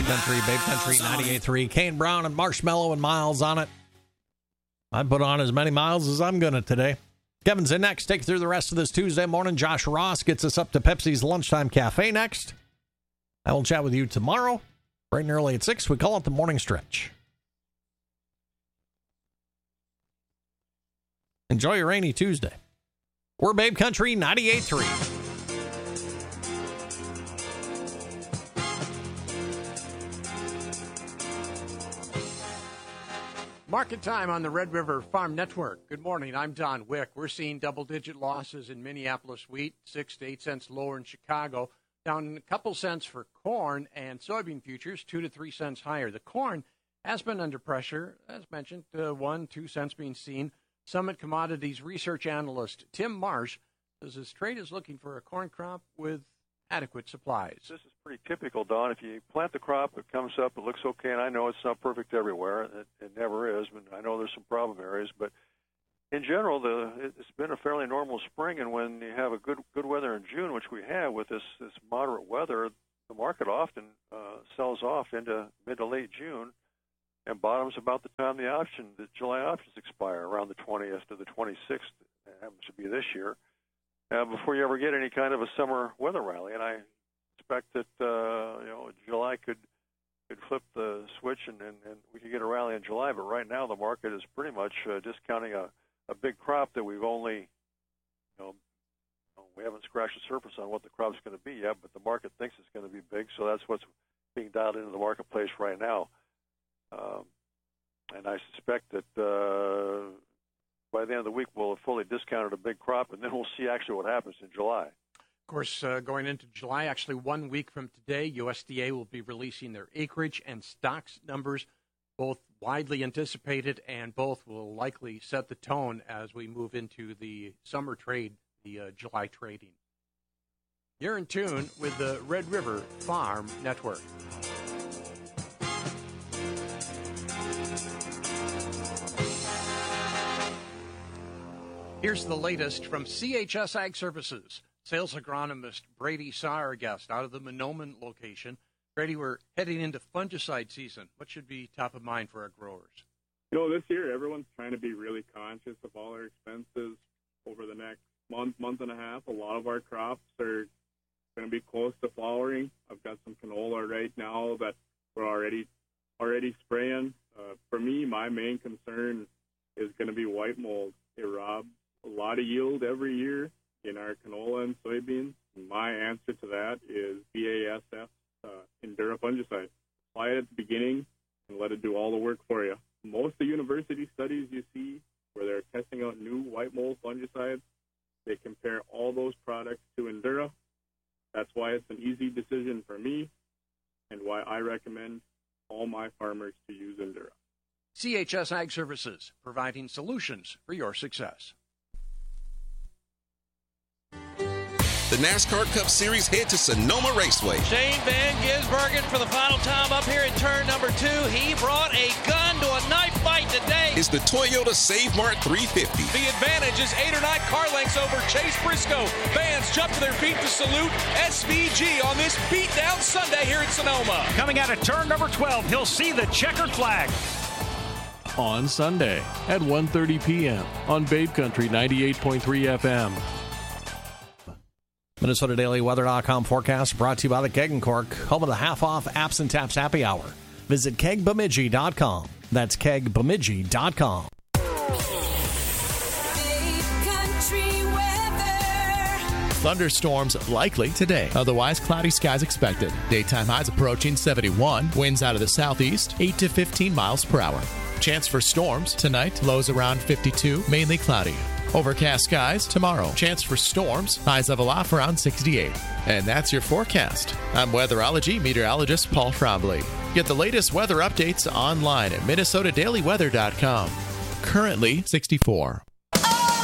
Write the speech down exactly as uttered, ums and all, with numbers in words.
Country, Babe Country ninety-eight point three. Kane Brown and Marshmallow and Miles on it. I put on as many miles as I'm going to today. Kevin's in next. Take you through the rest of this Tuesday morning. Josh Ross gets us up to Pepsi's Lunchtime Cafe next. I will chat with you tomorrow, bright and early at six. We call it the Morning Stretch. Enjoy your rainy Tuesday. We're Babe Country ninety-eight point three. Market time on the Red River Farm Network. Good morning. I'm Don Wick. We're seeing double-digit losses in Minneapolis wheat, six to eight cents lower in Chicago, down a couple cents for corn, and soybean futures, two to three cents higher. The corn has been under pressure, as mentioned, uh, one, two cents being seen. Summit Commodities research analyst Tim Marsh says his trade is looking for a corn crop with adequate supplies. This is pretty typical, Don. If you plant the crop, it comes up, it looks okay, and I know it's not perfect everywhere. It, it never is, but I know there's some problem areas. But in general, the, it's been a fairly normal spring, and when you have a good good weather in June, which we have with this, this moderate weather, the market often uh, sells off into mid to late June and bottoms about the time the option, the July options expire, around the twentieth to the twenty-sixth. It happens to be this year. Uh, before you ever get any kind of a summer weather rally, and I expect that uh, you know July could could flip the switch and, and, and we could get a rally in July. But right now, the market is pretty much uh, discounting a, a big crop that we've only, you know, we haven't scratched the surface on what the crop's going to be yet. But the market thinks it's going to be big, so that's what's being dialed into the marketplace right now. Um, and I suspect that. Uh, By the end of the week, we'll have fully discounted a big crop, and then we'll see actually what happens in July. Of course, uh, going into July, actually one week from today, U S D A will be releasing their acreage and stocks numbers, both widely anticipated, and both will likely set the tone as we move into the summer trade, the uh, July trading. You're in tune with the Red River Farm Network. Here's the latest from C H S Ag Services. Sales agronomist Brady Saw, our guest, out of the Mahnomen location. Brady, we're heading into fungicide season. What should be top of mind for our growers? You know, this year everyone's trying to be really conscious of all their expenses over the next month, month and a half. A lot of our crops are going to be close to flowering. I've got some canola right now that we're already already spraying. Uh, for me, my main concern is going to be white mold. It robs a lot of yield every year in our canola and soybeans. My answer to that is B A S F, uh, Endura fungicide. Apply it at the beginning and let it do all the work for you. Most of the university studies you see where they're testing out new white mold fungicides, they compare all those products to Endura. That's why it's an easy decision for me and why I recommend all my farmers to use Endura. C H S Ag Services, providing solutions for your success. The NASCAR Cup Series head to Sonoma Raceway. Shane Van Gisbergen for the final time up here in turn number two. He brought a gun to a knife fight today. It's the Toyota Save Mart three fifty. The advantage is eight or nine car lengths over Chase Briscoe. Fans jump to their feet to salute S V G on this beatdown Sunday here in Sonoma. Coming out of turn number twelve, he'll see the checkered flag. On Sunday at one thirty p.m. on Babe Country ninety-eight point three F M. Minnesota Daily Weather dot com forecast brought to you by the Keg and Cork, home of the half-off Apps and Taps Happy Hour. Visit keg bemidji dot com. That's keg bemidji dot com. Thunderstorms likely today. Otherwise, cloudy skies expected. Daytime highs approaching seventy-one. Winds out of the southeast, eight to fifteen miles per hour. Chance for storms tonight. Lows around fifty-two. Mainly cloudy. Overcast skies tomorrow. Chance for storms. Highs level off around sixty-eight. And that's your forecast. I'm weatherology meteorologist Paul Trombley. Get the latest weather updates online at minnesota daily weather dot com. Currently sixty-four.